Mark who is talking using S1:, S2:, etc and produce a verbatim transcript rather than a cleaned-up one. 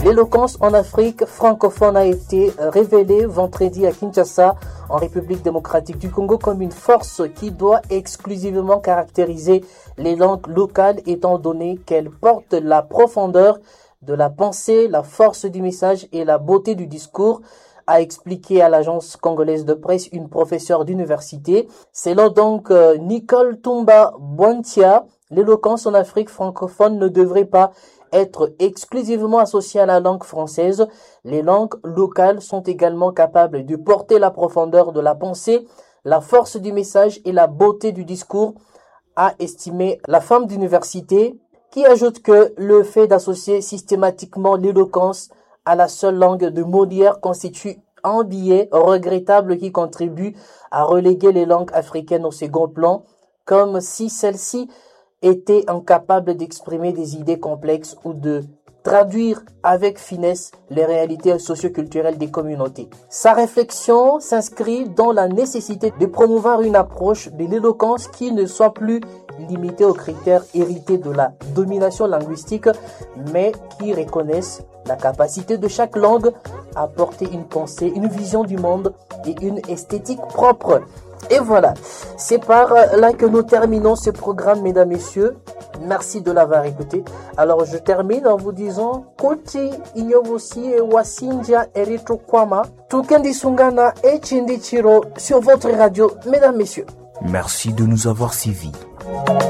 S1: L'éloquence en Afrique francophone a été révélée vendredi à Kinshasa, en République démocratique du Congo, comme une force qui doit exclusivement caractériser les langues locales, étant donné qu'elles portent la profondeur de la pensée, la force du message et la beauté du discours, a expliqué à l'agence congolaise de presse une professeure d'université. Selon donc euh, Nicole Tumba Bwantia, l'éloquence en Afrique francophone ne devrait pas être exclusivement associée à la langue française. Les langues locales sont également capables de porter la profondeur de la pensée, la force du message et la beauté du discours, a estimé la femme d'université, qui ajoute que le fait d'associer systématiquement l'éloquence à la seule langue de Molière constitue un biais regrettable qui contribue à reléguer les langues africaines au second plan, comme si celles-ci étaient incapables d'exprimer des idées complexes ou de traduire avec finesse les réalités socioculturelles des communautés. Sa réflexion s'inscrit dans la nécessité de promouvoir une approche de l'éloquence qui ne soit plus limitée aux critères hérités de la domination linguistique, mais qui reconnaisse la capacité de chaque langue à porter une pensée, une vision du monde et une esthétique propre. Et voilà, c'est par là que nous terminons ce programme, mesdames, messieurs. Merci de l'avoir écouté. Alors, je termine en vous disant Kuti Inyovosi et Wasinja Erito Kwama, Tukendi Sungana et Chindi Chiro sur votre radio, mesdames, messieurs.
S2: Merci de nous avoir suivis.